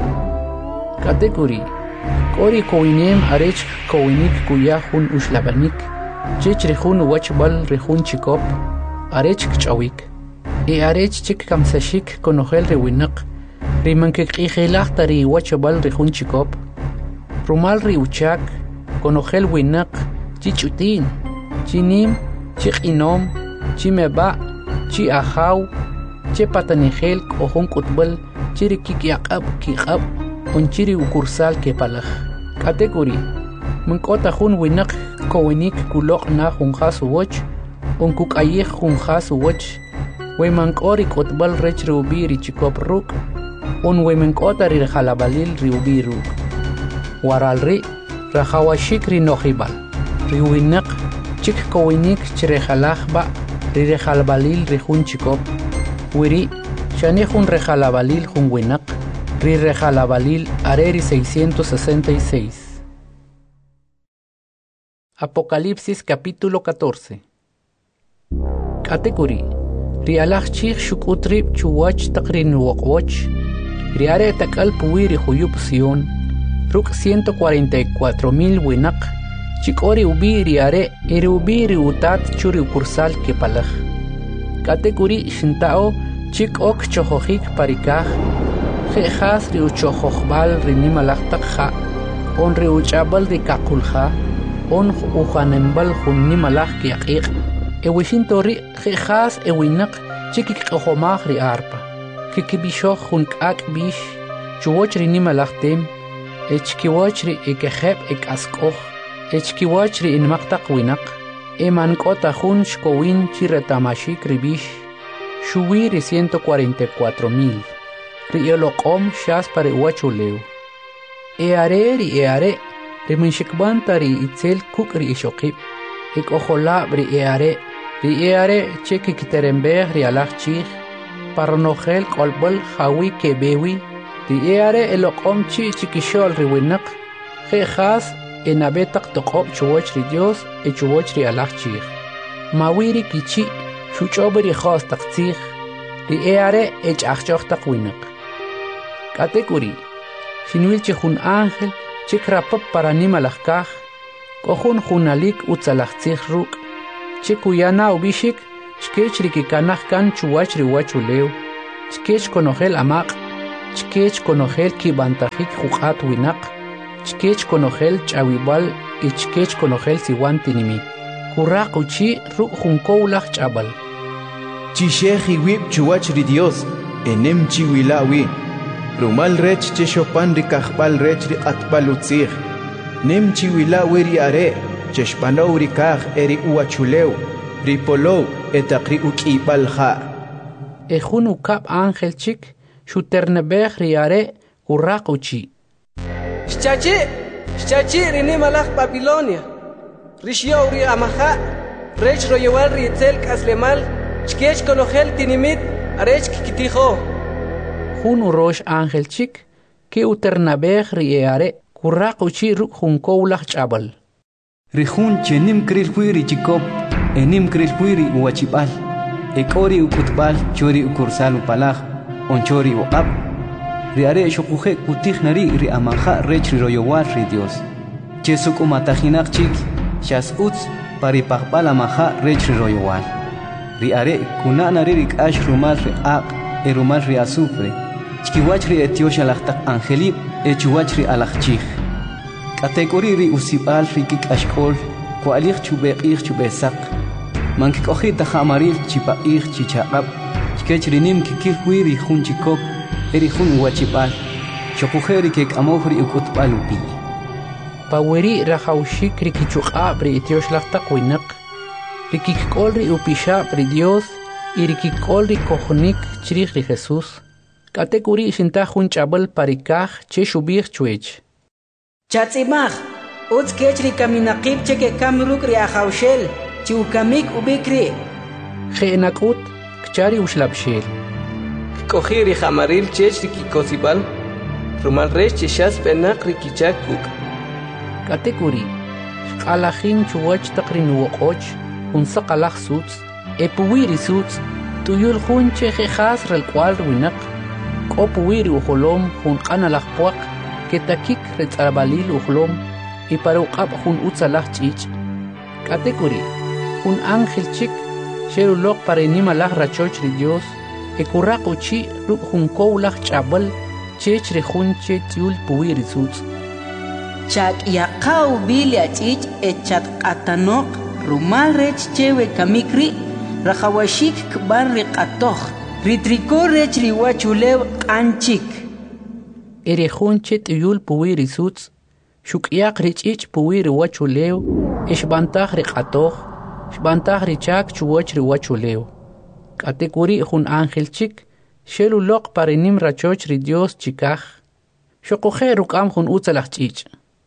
Katekuri, kori kowinem arech kowinik kuya jun ushlabanik, chech rijun wachbal rijun chikop, arech kchawik. E arech chik kamsashik konogel ri winak, ri mankikijilaj tari wachbal rijun chikop, rumal ri uchak, konogel winak, chichutin, chinim, chiqinom, chimeba, chi ajaw, che patanigel kohon kutbal, chiri kikiaqab kiqab, unchiri ukursal kepalaj. Katekuri, munkota jun winak kowinik kulok na jun jasu woch, unkuk ayej jun jasu woch, wemankori kotbal rech riubi ri chikop ruk, un wemankota ri jalabalil riubi ruk. Waralri, rajawashik ri nojibal, ri winak, chik kowinik chirejalajba, ri rejalabalil ri jun chikop, wiri, shani jun rejalabalil jun winak, ri rejalabalil areri seiscientos sesenta y seis. Apocalipsis capítulo catorce. Katekuri, ri alaj chich shukutrib chuwach takrin wokwoch, ri are takal puwiri huyup Sion, ruk ciento cuarenta y cuatro mil winak, chikori ubi ri are, iri ubi ri utat churi ukursal kepalaj. Katekuri shintao chik ok chohojik parikaj, jejas ri uchohojbal ri nimalachtak ja, on ri uchabal ri kakulja, on ujanembal jun nimalaj kiaqiq, ewishinto ri jejas ewinak chikik ohomaj ri arpa, kikibishoj jun kak bish, chuwoch ri nimalachtem, echkiwoch ri ekejeb ekaskoj, echkiwoch ri inmaktak winak, emankota jun shkowin chiretamashik ri bish, shuwi ri ciento cuarenta y cuatro mil. Ri olokom shas pare uwachulew. E are ri e are, ri minshikbanta ri itzel kuk ri ishokib. Ik ojola ri e are, ri e are cheki kiterembej ri alach chich, paronogel kolbol hawi kebewi, ri e are elokom chi chikishol ri winak, jejas enabetak tokob chuwoch ri Dios e chuwoch ri alach chich. Mawiri kichi, shuchobri khos tak chich, ri e are ech achchoch tak winak. Katekuri, shinwil chi jun ángel, chik rapap para nimalajkaj, kohun junalik utzalachtzich ruk, chik uyana ubishik, chkech rikikanaj kan chuwach riwachulew, chkech konojel amaq, chkech konojel kibantajik juqat winaq, chkech konojel ch'awibal y chkech konojel siwan tinimi. Kuraq uchi ru junkowlaj ch'abal. Chishej iwib chuwach ri Dios, enem chiwilawi. Rumal rech che shopan ri kajbal rech ri qatbal utzij. Nem chiwilawi ri are, cheshpanow ri kaj eri uwachulew, ri polow etaq ri uk'ibal ja. Ejun ukab ángel chik, shuternebej ri are kuraq uchi. Shchachi, shchachi rini malach Babilonia. Rishyow ri amaja, rech royewal ri itzel kaslemal, chkech konojel tinimit, arech kikitijo. Jun urosh ángel chik, ke uternebej ri are kuraq uchi ruk junkowlaj ch'abal. Rihun chenim kril huiri chikop, enim kril huiri uwachibal, ekori ukutbal chori ukursal upalaj, onchori uqab. Riare shokuje kutij nari ri amaja rech ri royowal ri Dios. Chesuk umatajinak chik, shas utz pari paqbal amaja rech ri royowal. Riare kunana ri rikash rumal ri aq, e rumal ri azufre. Chkiwach ri etiosh alachtak angelib, e chuwach ri alachchij. Kategori ri usibal ri kikashkol, kualij chubeqij chubesak. Mankikoji tajamaril chipaij chichaqab, chkech rinim kikil huiri jun chikop, eri jun uwachibal, shokujeri kek amofri ukutbal upi. Paweri rajaushik ri kichuqab ri etiosh lachtak winaq, ri kikol ri upishab ri Dios, y ri kikol ri kohnik chrij ri Jesús. Kategori shinta jun ch'abal parikaj che shubij chuech. Chatzimaj, utz kech ri kaminaqib cheke kamruk ri ajawshel, chi ukamik ubikri. Jeenakut, kchari ushlabshel. Kikoji ri jamaril chech ri kikosibal, rumal rech cheshas penak ri kichak kuk. Kategori, shqalajin chuwach taqri nuwoqoch, un saqalaj sutz, epuwiri sutz, tuyul jun che jejas relkwal winaq, kopuwiri ujolom jun qanalaj puaq, ketakik retzarabalil ujlom, y para uqab jun utzalaj chich. Kategori, un ángel chik, sherulok para inimalaj rachoch ri Dios, e kuraq uchi ruk jun kowlaj ch'abal, chech ri jun che tiul puwiri sutz. Chak yaqaw bilya chich e chat qatanok, rumal rech chewe kamikri, rajawashik kbar ri qatoj, ritriko rech ri wachulew q'anchik. Eri jun che tiyul puwiri sutz, shuk'yaq ri ch'ich puwiri wachulew, ixbantaj ri qatoj, xbantaj ri chak chuwach ri wachulew. Kategori jun ángel chik, shelulok parinim rachoch ri Dios chikaj, shokuje ruk'am jun utzalaj ch'ich.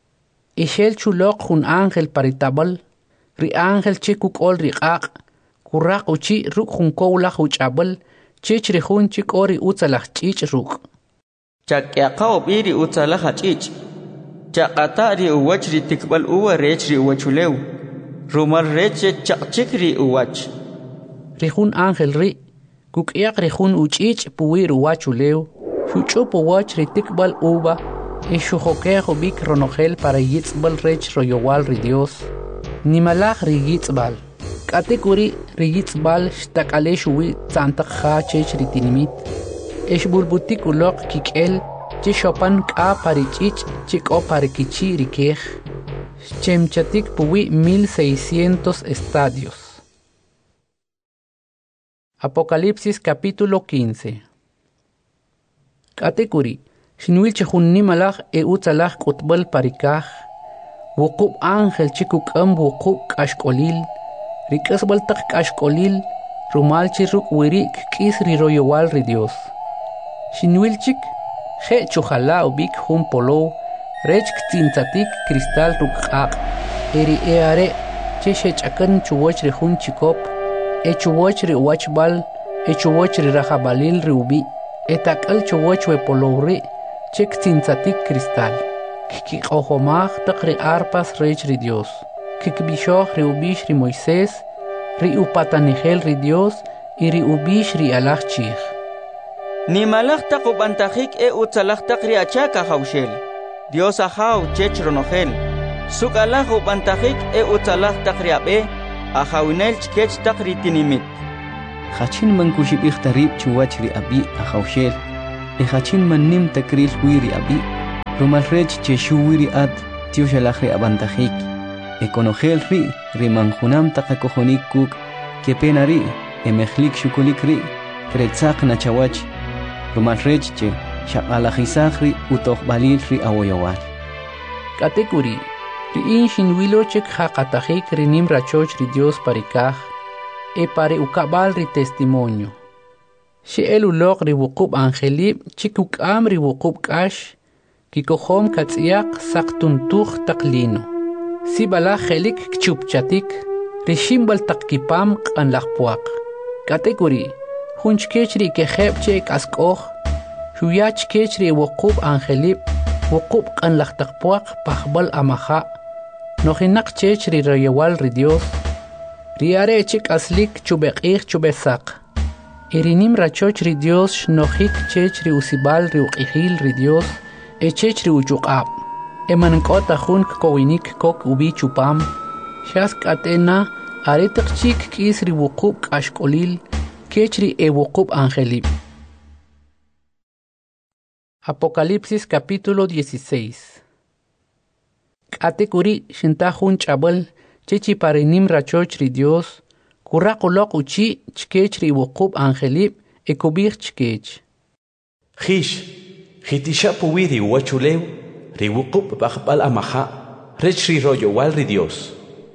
Ixel chulok jun ángel paritabal, ri ángel chik uk'ol ri q'aq, kuraq uchi ruk jun kowlaj uch'abal, chich ri jun chik ori utzalaj ch'ich ruk. Chakyaqaw biri utzalaj ch'ich. Chaqata ri uwach ri tikbal uwa rech ri uwachulew. Rumal rech chaqchik ri uwach. Ri jun ángel ri, kuk'yaq ri jun uch'ich puwir uwachulew, shuch'up uwach ri tikbal uwa, e shujokejo bik ronojel para yitzbal rech royowal ri Dios. Nimalaj ri yitzbal. Kategori ri yitzbal shtakale shuwi tzantak ja chech ri tinimit. Esh bulbutik ulok kik'el, che shopan k'a parich'ich che k'o parikichi ri kej. Chemchatik puwi mil seiscientos estadios. Apocalipsis capítulo quince. Kategori, shinwil chehun nimalaj e utzalaj kutbal parikaj, wukub ángel chikukam wukub kashkolil, rikasbal tak kashkolil, rumal chiruk wirik kis ri royowal ri Dios. Shinwil chik, je chuhala ubik hun polo, rech ktintatik cristal rukaq, eri eare, che shechakan chuwach ri hun chikop, e chuwach ri wachbal, e chuwach ri rajabalil ri ubi, e takal chuwach we polo ri, che ktintatik cristal. Kik ohomaj tak ri arpas rech ri Dios, kik bishoch ri ubish ri Moisés, ri upatanigel ri Dios, y ri ubish ri alaj chich. Ni malaj taqub antajik e utzalaj taqri achaka hawshel. Dios ahaw chech ronojel. Suk alaj ubantajik e utzalaj taqri abe, ahawinel chkech taqri tinimit. Hachin man kushib ikhtarib chuwach ri abi akhawshel. E hachin man nim takril wiri abi. Rumal rech che shuwiri ad tio shalakri abantahik. E konogel ri riman junam takakohonik kuk. Que pena ri e mehlik shukulik ri. Kretzak na chawach. Rumal rech che shaqalajisak ri utoh balil ri awoyawal. Katekuri. Ri in shinwilo chek haqatahik ri nim rachoch ri Dios parikaj. E pare ukabal ri testimonio. She elulok ri wukub angelib chikuk am ri wukub kash. Kikohom katsiak saktuntuch taklino. Si bala helik kchupchatik. Ri shimbal takkipam kan lakpuak. Katekuri. Hunchkech ri keheb chek askoh. Shuyach kech ri wukub angelib. Wukub kan laktakpuak pahbal amaha. Nohinak chech ri royawal ri Dios. Riare chik aslik chubekich chubesak. Irinim rachoch ri Dios nohik chech ri usibal ri uqihil ri Dios. E chech ri uchuqab. E mankota hun kowinik kok ubi chupam. Shask atena aretak chik kis ri wukub kashkolil. Kech ri e wukub angelib. Apocalipsis capítulo dieciséis. Katekuri shintahun chabal. Chichi parinim rachoch ri Dios, kurakulok uchi chkech ri wukub angelib, e kubir chkech. Hish, hitisha puwiri wachulew, ri wukub bakbal amaha, rech ri royowal ri Dios.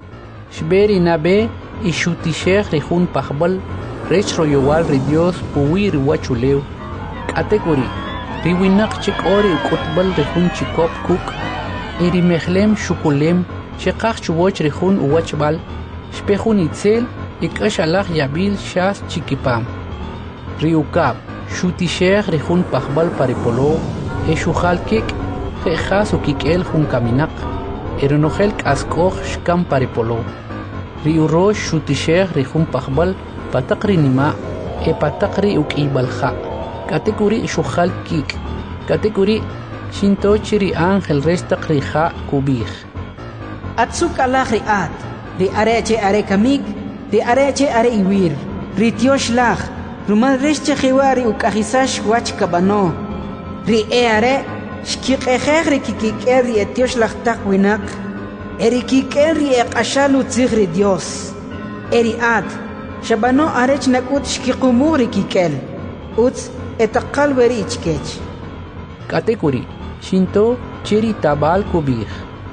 Shberi nabe, ishutishech ri hun pahbal, rech royowal ri Dios puwiri wachulew. Katekuri, ri winak chik ori ukutbal ri hun chikop kuk, iri mehlem shukulem, Shekach chuboch rihun uwachbal, shpehun itzel, ikashalach yabil shas chikipam. Riukab, shutishech rihun pahbal paripolo, eshuhal kik, jechas ukikel hun kaminak, eronogel kaskoch shkam paripolo. Riurosh shutishech rihun pahbal, patakri nima, e patakri ukibalha. Katekuri shuhal kik, katekuri shintochiri angel restak riha kubich. Atsuk Allah riat, ri areche are kamig, ri areche are iwir, ri tiosh lach, rumal reche khiwari ukahisash wach kabano, ri e are, shkiqekhech ri kikiker ri etiosh lach tak winak, eri kiker ri eqashalu tzig ri Dios, eri ad, shabano arech nakut shkiqumu ri kikel, utz etaqal weri ichkech. Katekuri, shinto chiri tabal kubich.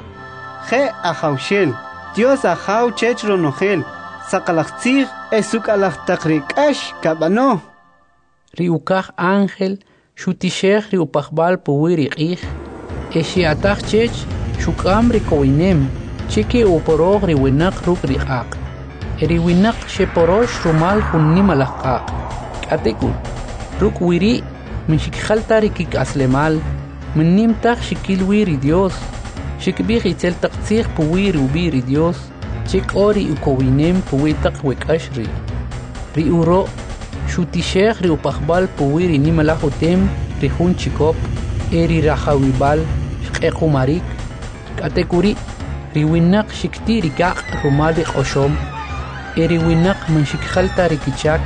He ahawshel, Dios ahaw chech ronogel, sakalachtzig esukalach takrikash kabano. Riukach ángel, shutishech riupachbal puwiri ich, eshiatach chech, shukam rikoinem, chike uporog riwinak ruk riak, eriwinak sheporosh rumal hunnim alakak. Katekul, ruk wiri, minshikhalta rikik aslemal, minnimtach shikil wiri Dios. Shikbih itzel taqtzig puwir ubiri Dios, chik ori ukowinem puwitak wekashri. Ri uro, shutishech ri upachbal puwiri nimalahutem, ri hun chikop, eri rahawibal, shkequmarik, katekuri, ri winak shikti rikak rumali oshom, eri winak manshikhalta rikichak,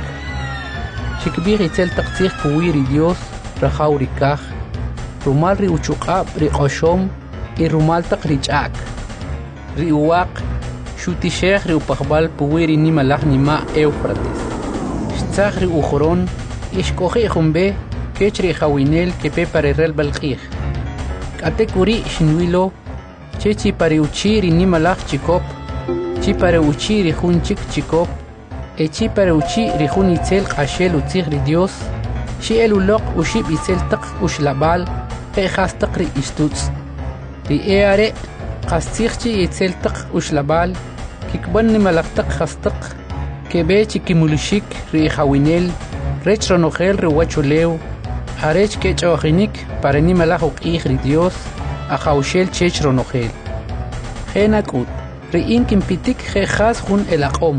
shikbih itzel taqtzig puwiri Dios, rahawrikach, rumal ri uchukab ri oshom, Irumal takrichak. Riuak, shutishech riupachbal puwiri nimalach nima Eufrates. Shtzach riuchoron, ishkoje jumbe, kechri jawinel kepe parerel balqij. Katekuri shinwilo, chechi pareuchiri nimalach chikop, chi pareuchiri jun chik chikop, e chi pareuchi rijun itzel qashel utzig ri Dios, shi elulok ushib itzel tak ushlabal, e hastakri istutz. Ri eare qastigchi itzel tak ushlabal, kikban nimalaktak hastak, kebe chikimulushik ri jawinel, rech ronogel ri wachulew, arech kechojinik para nimalach uqij ri Dios, ajawshel chech ronogel. Genakut, ri inkim pitik jehas jun elaqom.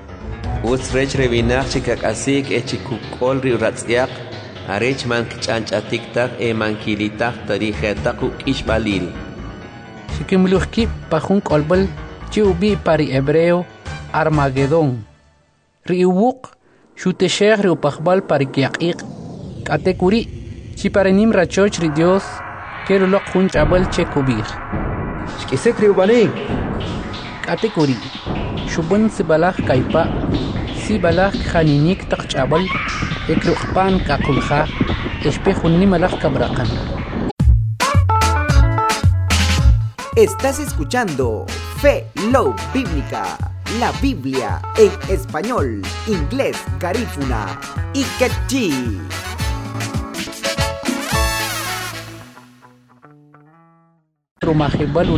Utz rech revinach chikak asik e chikukol ri uratzyak, arech man kchanchatik tak e mankilitak tari jetakuk ishbalil. Shikimuluhki pajun kolbal, chi ubi pari hebreo, Armagedón. Ri ubuk, Shute shehri upakbal parikiaqiq. Kate kuri. Chiparenim rachoch ri Dios. Quiero lo kunch abal che kubir. Shkisekri ubani. Kate kuri. Shubun sibalak kaipa. Sibalak khaninik takchabal. Ekrukpan kakulha. Espejunni malak kabrakan. Estás escuchando Fe Love Bíblica, la Biblia en español, inglés, garífuna y quechí.